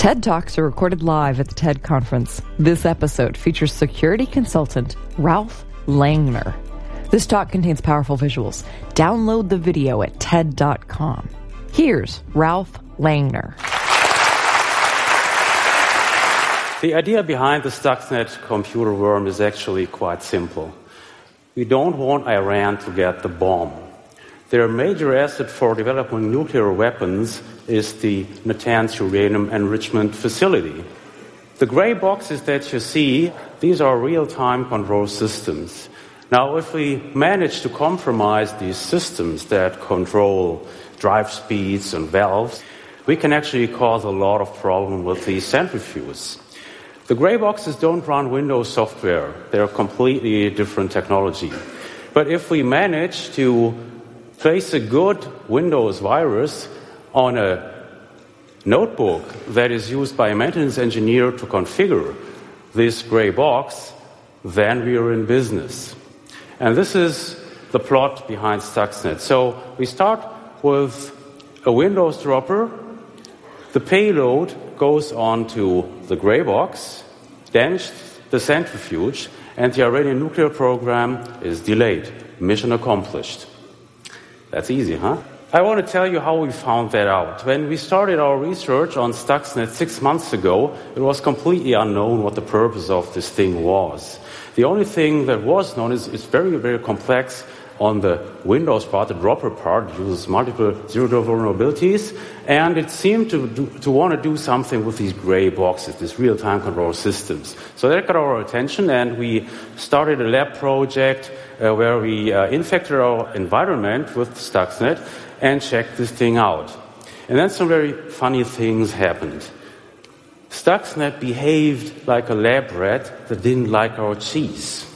TED Talks are recorded live at the TED Conference. This episode features security consultant Ralph Langner. This talk contains powerful visuals. Download the video at TED.com. Here's Ralph Langner. The idea behind the Stuxnet computer worm is actually quite simple. We don't want Iran to get the bomb. Their major asset for developing nuclear weapons is the Natanz uranium enrichment facility. The gray boxes that you see, these are real-time control systems. Now, if we manage to compromise these systems that control drive speeds and valves, we can actually cause a lot of problem with these centrifuges. The gray boxes don't run Windows software. They're completely different technology. But if we manage to place a good Windows virus on a notebook that is used by a maintenance engineer to configure this gray box, then we are in business. And this is the plot behind Stuxnet. So we start with a Windows dropper. The payload goes onto the gray box, then the centrifuge, and the Iranian nuclear program is delayed. Mission accomplished. That's easy, huh? I want to tell you how we found that out. When we started our research on Stuxnet 6 months ago, it was completely unknown what the purpose of this thing was. The only thing that was known is it's very, very complex. On the Windows part, the dropper part, uses multiple zero-day vulnerabilities, and it seemed to want to do something with these gray boxes, these real-time control systems. So that got our attention, and we started a lab project where we infected our environment with Stuxnet and checked this thing out. And then some very funny things happened. Stuxnet behaved like a lab rat that didn't like our cheese.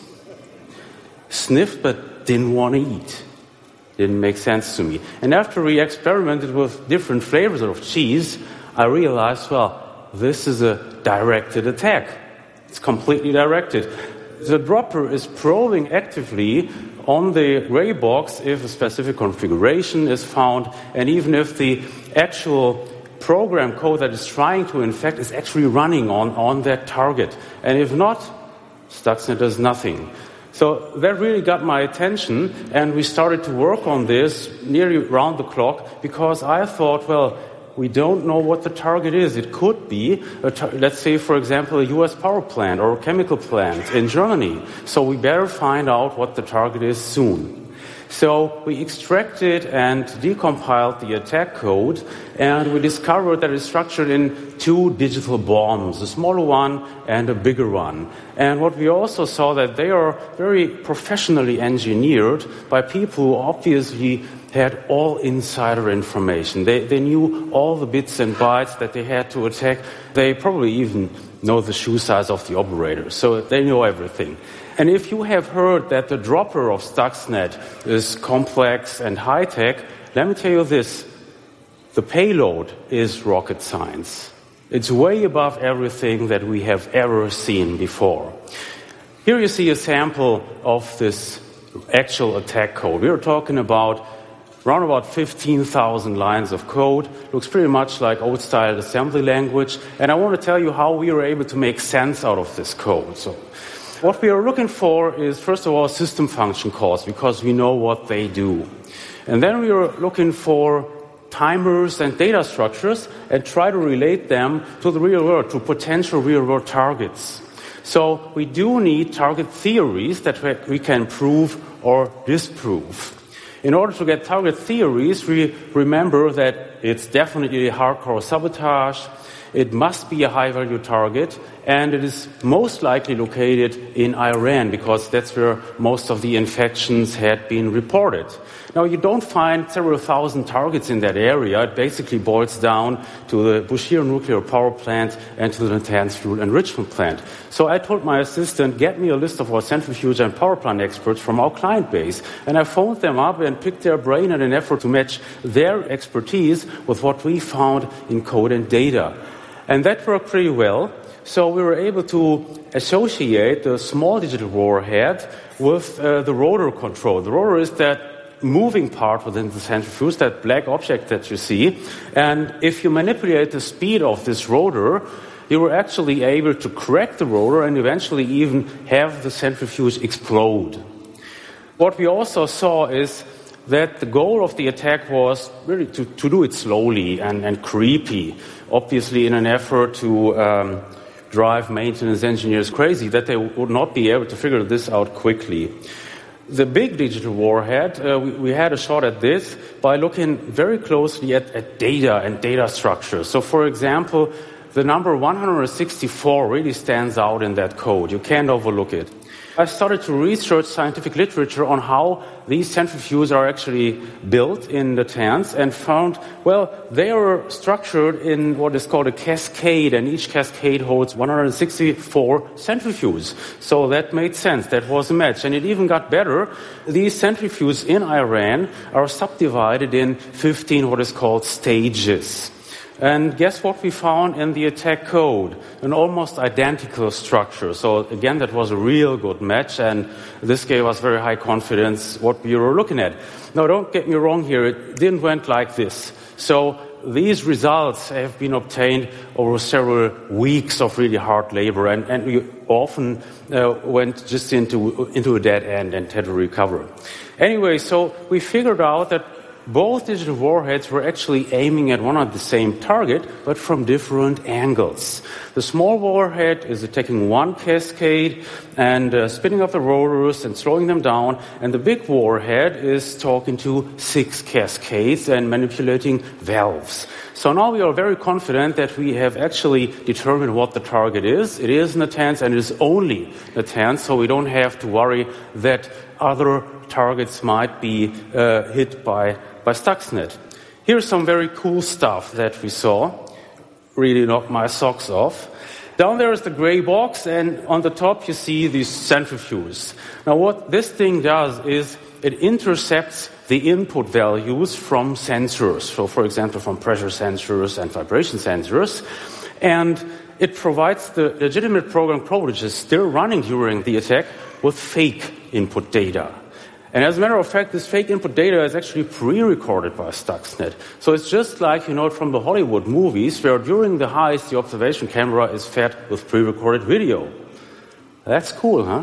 Sniffed but didn't want to eat. Didn't make sense to me. And after we experimented with different flavors of cheese, I realized, well, this is a directed attack. It's completely directed. The dropper is probing actively on the gray box if a specific configuration is found, and even if the actual program code that is trying to infect is actually running on that target. And if not, Stuxnet does nothing. So that really got my attention, and we started to work on this nearly round the clock because I thought, well, we don't know what the target is. It could be, let's say, for example, a U.S. power plant or a chemical plant in Germany. So we better find out what the target is soon. So we extracted and decompiled the attack code, and we discovered that it's structured in 2 digital bombs, a smaller one and a bigger one. And what we also saw that they are very professionally engineered by people who obviously had all insider information. They knew all the bits and bytes that they had to attack. They probably even know the shoe size of the operator, so they know everything. And if you have heard that the dropper of Stuxnet is complex and high-tech, let me tell you this. The payload is rocket science. It's way above everything that we have ever seen before. Here you see a sample of this actual attack code. We are talking about around about 15,000 lines of code. Looks pretty much like old-style assembly language. And I want to tell you how we were able to make sense out of this code. So what we are looking for is, first of all, system function calls, because we know what they do. And then we are looking for timers and data structures and try to relate them to the real world, to potential real-world targets. So we do need target theories that we can prove or disprove. In order to get target theories, we remember that it's definitely hardcore sabotage, it must be a high-value target, and it is most likely located in Iran, because that's where most of the infections had been reported. Now, you don't find several thousand targets in that area. It basically boils down to the Bushehr nuclear power plant and to the Natanz fuel enrichment plant. So I told my assistant, get me a list of our centrifuge and power plant experts from our client base. And I phoned them up and picked their brain in an effort to match their expertise with what we found in code and data. And that worked pretty well. So we were able to associate the small digital warhead with the rotor control. The rotor is that moving part within the centrifuge, that black object that you see. And if you manipulate the speed of this rotor, you were actually able to crack the rotor and eventually even have the centrifuge explode. What we also saw is that the goal of the attack was really to do it slowly and creepy, obviously in an effort to drive maintenance engineers crazy, that they would not be able to figure this out quickly. The big digital warhead, we had a shot at this by looking very closely at data and data structures. So, for example, the number 164 really stands out in that code. You can't overlook it. I started to research scientific literature on how these centrifuges are actually built in the TANs and found, well, they are structured in what is called a cascade, and each cascade holds 164 centrifuges. So that made sense. That was a match. And it even got better. These centrifuges in Iran are subdivided in 15 what is called stages. And guess what we found in the attack code? An almost identical structure. So again, that was a real good match, and this gave us very high confidence what we were looking at. Now, don't get me wrong here, it didn't went like this. So these results have been obtained over several weeks of really hard labor, and we often went just into a dead end and had to recover. Anyway, so we figured out that both digital warheads were actually aiming at one and the same target, but from different angles. The small warhead is attacking one cascade and spinning up the rotors and slowing them down, and the big warhead is talking to 6 cascades and manipulating valves. So now we are very confident that we have actually determined what the target is. It is Natanz, and it is only Natanz, so we don't have to worry that other targets might be hit by Stuxnet. Here's some very cool stuff that we saw. Really knocked my socks off. Down there is the gray box, and on the top you see these centrifuges. Now what this thing does is it intercepts the input values from sensors. So for example, from pressure sensors and vibration sensors. And it provides the legitimate program code, which is still running during the attack, with fake input data. And as a matter of fact, this fake input data is actually pre-recorded by Stuxnet. So it's just like, you know, it from the Hollywood movies, where during the heist, the observation camera is fed with pre-recorded video. That's cool, huh?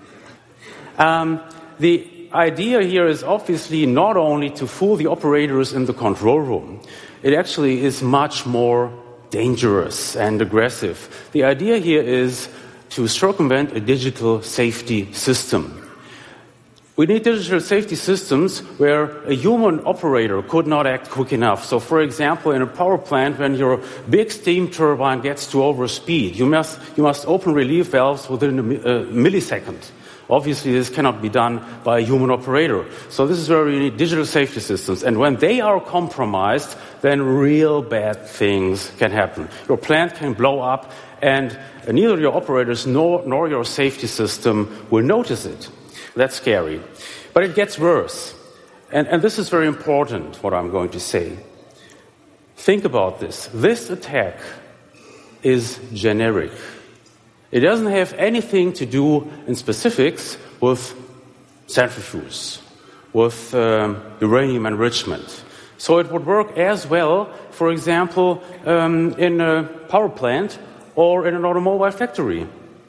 The idea here is obviously not only to fool the operators in the control room. It actually is much more dangerous and aggressive. The idea here is to circumvent a digital safety system. We need digital safety systems where a human operator could not act quick enough. So, for example, in a power plant, when your big steam turbine gets to overspeed, you must open relief valves within a millisecond. Obviously, this cannot be done by a human operator. So this is where we need digital safety systems. And when they are compromised, then real bad things can happen. Your plant can blow up, and neither your operators nor your safety system will notice it. That's scary. But it gets worse. And this is very important, what I'm going to say. Think about this. This attack is generic. It doesn't have anything to do in specifics with centrifuges, with uranium enrichment. So it would work as well, for example, in a power plant or in an automobile factory.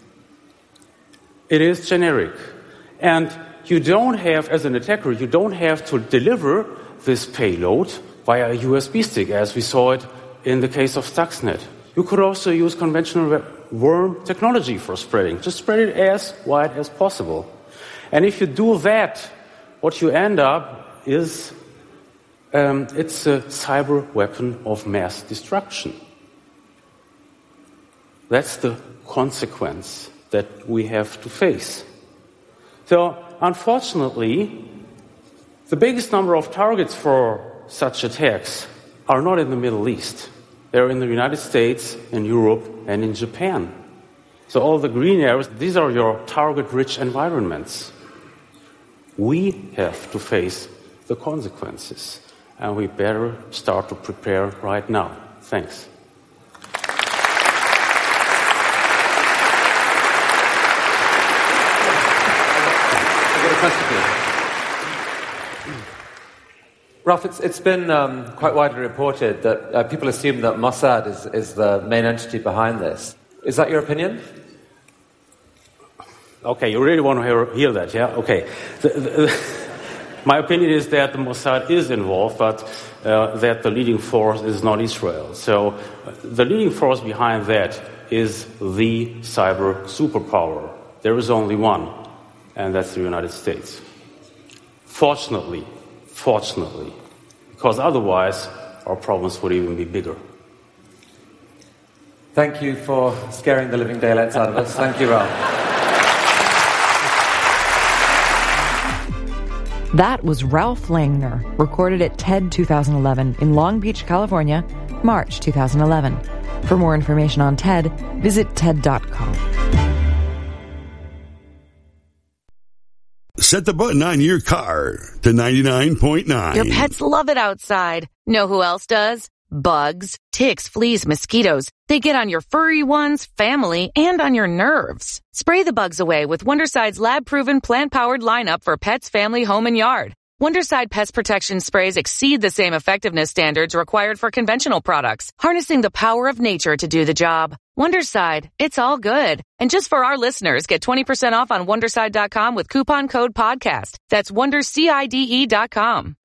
It is generic. And you don't have, as an attacker, you don't have to deliver this payload via a USB stick, as we saw it in the case of Stuxnet. You could also use conventional worm technology for spreading. Just spread it as wide as possible. And if you do that, what you end up is it's a cyber weapon of mass destruction. That's the consequence that we have to face. So, unfortunately, the biggest number of targets for such attacks are not in the Middle East. They're in the United States, in Europe, and in Japan. So all the green areas, these are your target-rich environments. We have to face the consequences, and we better start to prepare right now. Thanks. Ralph, it's been quite widely reported that people assume that Mossad is the main entity behind this. Is that your opinion? Okay, you really want to hear that, yeah? Okay. My opinion is that the Mossad is involved, but that the leading force is not Israel. So the leading force behind that is the cyber superpower. There is only one, and that's the United States. Fortunately, because otherwise our problems would even be bigger. Thank you for scaring the living daylights out of us. Thank you, Ralph. That was Ralph Langner, recorded at TED 2011 in Long Beach, California, March 2011. For more information on TED, visit TED.com. Set the button on your car to 99.9. Your pets love it outside. Know who else does? Bugs, ticks, fleas, mosquitoes. They get on your furry ones, family, and on your nerves. Spray the bugs away with Wondercide's lab-proven plant-powered lineup for pets, family, home, and yard. Wondercide pest protection sprays exceed the same effectiveness standards required for conventional products, harnessing the power of nature to do the job. Wondercide, it's all good. And just for our listeners, get 20% off on Wondercide.com with coupon code PODCAST. That's WonderCIDE.com.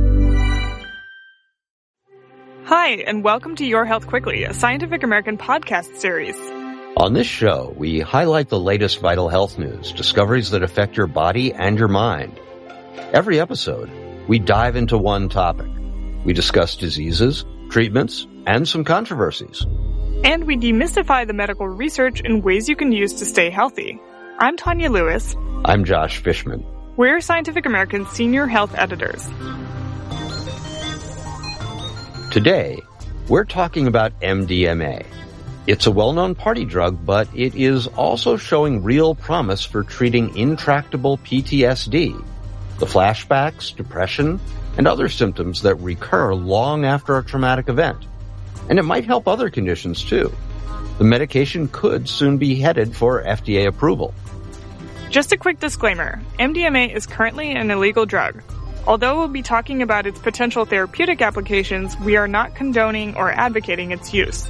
Hi, and welcome to Your Health Quickly, a Scientific American podcast series. On this show, we highlight the latest vital health news, discoveries that affect your body and your mind. Every episode, we dive into one topic. We discuss diseases, treatments, and some controversies. And we demystify the medical research in ways you can use to stay healthy. I'm Tanya Lewis. I'm Josh Fishman. We're Scientific American's senior health editors. Today, we're talking about MDMA. It's a well-known party drug, but it is also showing real promise for treating intractable PTSD, the flashbacks, depression, and other symptoms that recur long after a traumatic event. And it might help other conditions too. The medication could soon be headed for FDA approval. Just a quick disclaimer, MDMA is currently an illegal drug. Although we'll be talking about its potential therapeutic applications, we are not condoning or advocating its use.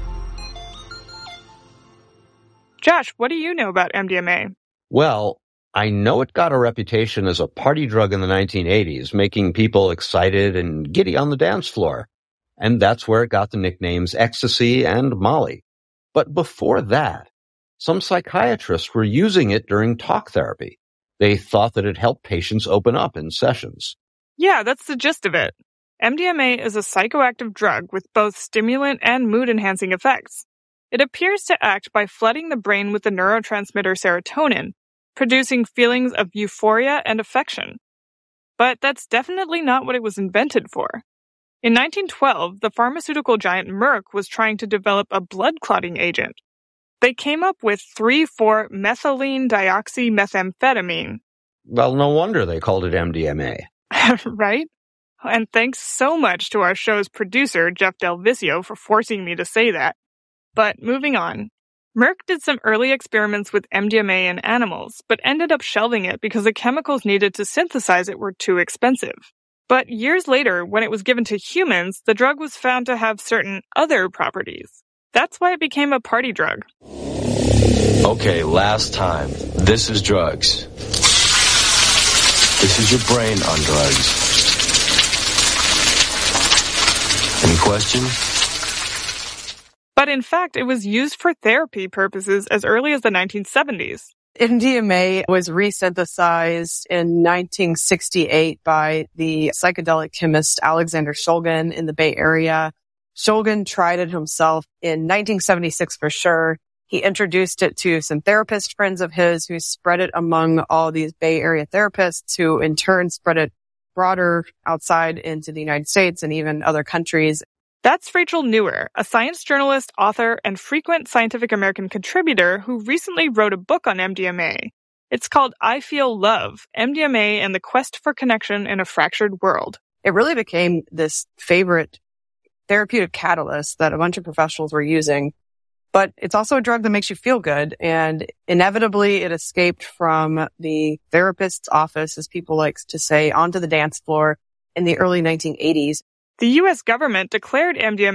Josh, what do you know about MDMA? Well, I know it got a reputation as a party drug in the 1980s, making people excited and giddy on the dance floor. And that's where it got the nicknames ecstasy and Molly. But before that, some psychiatrists were using it during talk therapy. They thought that it helped patients open up in sessions. Yeah, that's the gist of it. MDMA is a psychoactive drug with both stimulant and mood-enhancing effects. It appears to act by flooding the brain with the neurotransmitter serotonin, producing feelings of euphoria and affection. But that's definitely not what it was invented for. In 1912, the pharmaceutical giant Merck was trying to develop a blood clotting agent. They came up with 3,4-methylene dioxymethamphetamine. Well, no wonder they called it MDMA. Right? And thanks so much to our show's producer, Jeff Del Vizio, for forcing me to say that. But moving on. Merck did some early experiments with MDMA in animals, but ended up shelving it because the chemicals needed to synthesize it were too expensive. But years later, when it was given to humans, the drug was found to have certain other properties. That's why it became a party drug. Okay, last time. This is drugs. This is your brain on drugs. Any questions? But in fact, it was used for therapy purposes as early as the 1970s. MDMA was resynthesized in 1968 by the psychedelic chemist Alexander Shulgin in the Bay Area. Shulgin tried it himself in 1976 for sure. He introduced it to some therapist friends of his who spread it among all these Bay Area therapists who in turn spread it broader outside into the United States and even other countries. That's Rachel Newer, a science journalist, author, and frequent Scientific American contributor who recently wrote a book on MDMA. It's called I Feel Love, MDMA and the Quest for Connection in a Fractured World. It really became this favorite therapeutic catalyst that a bunch of professionals were using. But it's also a drug that makes you feel good. And inevitably, it escaped from the therapist's office, as people like to say, onto the dance floor. in the early 1980s. The U.S. government declared MDMA